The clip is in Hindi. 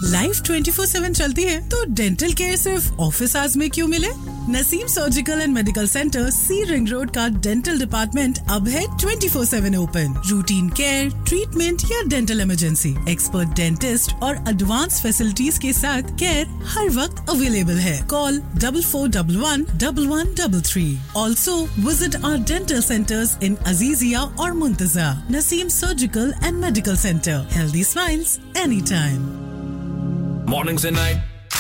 लाइफ 24/7 चलती है तो डेंटल केयर सिर्फ ऑफिस आवर्स में क्यों मिले? Naseem surgical and medical centre, C ring road का डेंटल डिपार्टमेंट अब है 24/7 ओपन। रूटीन केयर, ट्रीटमेंट या डेंटल इमरजेंसी, एक्सपर्ट डेंटिस्ट और एडवांस फैसिलिटीज के साथ केयर हर वक्त अवेलेबल है। Call 44111133। Also visit our dental centres इन अजीजिया और मुंतजा। Naseem surgical and medical centre, healthy smiles any time. Mornings and night